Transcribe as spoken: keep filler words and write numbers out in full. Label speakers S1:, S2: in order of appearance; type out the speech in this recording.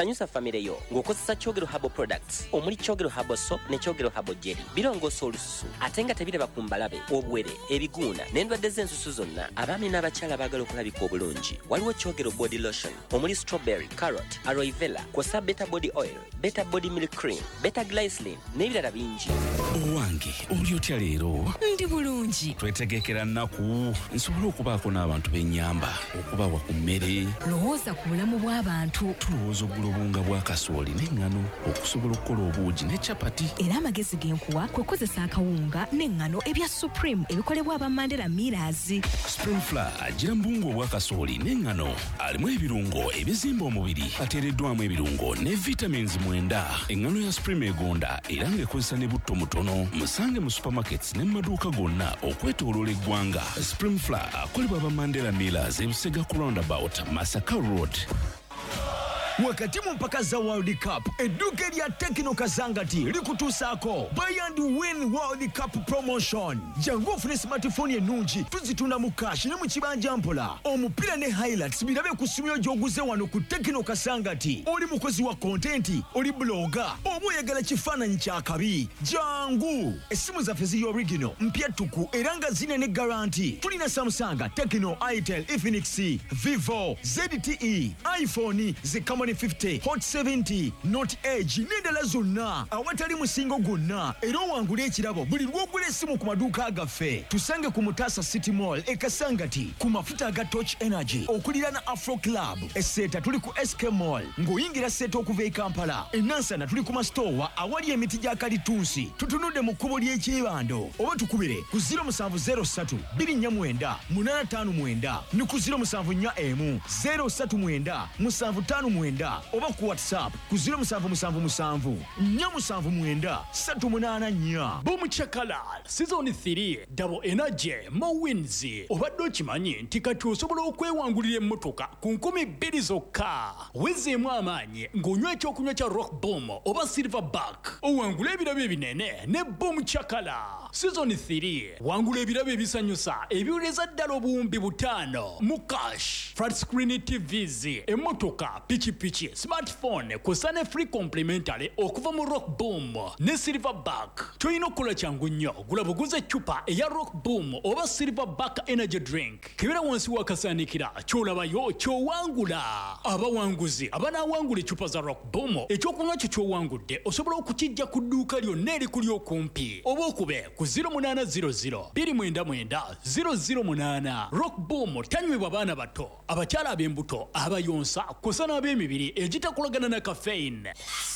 S1: sanyusa famire yo ng'okozesa Kyogero Herbal Products omuli Kyogero Herbal Soap ne Kyogero Herbal Jelly. Birongoosa olususu ate nga tebiraba ku mbalabe, obwere, ebiguuna n'endwadde z'ensusu zonna. Abaami n'abakyala baagala okulabika obulungi. Waliwo Kyogero Body Lotion omuli strawberry, carrot, aloe vera, kw'ossa Beta Body Oil, Beta Body Milk Cream, Beta Glycerin n'ebirala bingi.
S2: Owange oli otya leero?
S3: Ndi bulungi.
S2: Twetegekera nnaku nsobola okubaako n'abantu b'ennyamba okubawa ku mmere.
S3: Lowooza ku bulamu bw'abantu.
S2: Tulowooza oggula obunga bwa kasooli n'eŋŋano okusobola okukola obuugi ne capati.
S3: Era amagezi genkuwa kwe kukozesa akawunga n'eŋŋano ebya Supreme ebikolebwa aba Mandela Millers.
S2: Supreme Flour agira mu buwunga obwa kasooli n'eŋŋano alimu ebirungo ebizimba omubiri, ateereddwamu ebirungo ne vitamins mwenda. Eŋŋano ya Supreme egonda era ng'ekozesa ne butto mutono. Musange mu supermarkets ne mu maduuka gonna okwetooloola eggwanga. Supreme Flour akolebwa aba Mandela Millers e Busega ku roundabout Masaka Road.
S4: Wakati mu mpaka za World Cup edduuka erya Tekno Kazangati likutuusaako Buy and Win World Cup Promotion. Jangu ofune smartphone ennungi tuzitunda mu cash ne mu kibanja mpola. Omupiira ne highlights birabe ku ssimu gy'oguze wano ku Tekno Kazangati. Oli mukozi wa content, oli blogger, oba oyagala kifaananyi kya kabi. Jangu essimu zaffe ziri original mpya ttuku era nga zine ne guarantee. Tulina Samsung, Tekno, Itel, Infinix, Vivo, Z T E, iPhone, Zikama fifty, Hot seventy, Note Edge n'endala zonna awatali musingo gwonna. Era owangula ekirabo buli lw'ogula essimu ku maduuka gaffe. Tusange ku Mutasa City Mall e Kasangati ku mafuta aga Torch Energy okulira na Afro Club. Esseeta tuli ku S K Mall ng'oyingira Seeta okuva e Kampala. E Nansana tuli ku masitowa awali emiti gya kalitunsi. Tutunudde mu kkubo ly'ekyebando oba tukubire ku zero seven zero three two nine nine eight five nine ne ku zero seven four one zero three nine seven five nine oba ku WhatsApp ku zero seven seven seven four seven nine nine three eight four.
S5: Boom Chakala Season three Double Energy Mo Wins. Obadde okimanyi nti kati osobola okwewangulira emmotoka ku nkumi bbiri zokka. Wezeemu amaanyi ng'onywa ekyokunywa kya Rock Boom oba Silverback. Owangula ebirabo ebinene ne Boom Chakala. Season three wangula ebirabo ebisanyusa ebiwuleza ddala obuwumbi butaano mu cash. Flat screen T Vs, emmotoka, pichi pichi, smartphone kusane free complimentary okuva mu Rock Boom ne Silverback. Toyina okukola kyangu nnyo, gula buguze chupa eya Rock Boom oba Silverback energy drink. Kibera wansi wakasaanikira ky'olabayo ky'owangula. Abawanguzi abanaawangula echupa za Rock Boom ekyokunywa kyo ky'owangudde osobola okukijja ku dduuka lyonna erikuli okumpi oba okube ku zero eight zero zero two nine nine zero zero eight eight. Rock Boom tanywebwa baana bato, abakyala ab'embuto, abayonsa kusana ab'emibiri egitakolagana na caffeine.